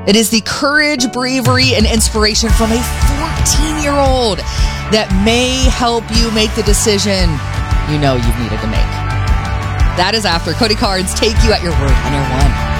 It is the courage, bravery, and inspiration from a 14-year-old that may help you make the decision you know you've needed to make. That is after Cody Carnes take you at your word on your one.